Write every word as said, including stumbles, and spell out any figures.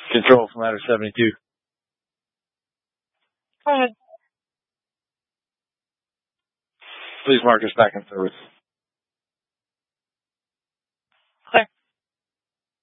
Control from Ladder seventy-two. Go ahead. Please mark us back in service.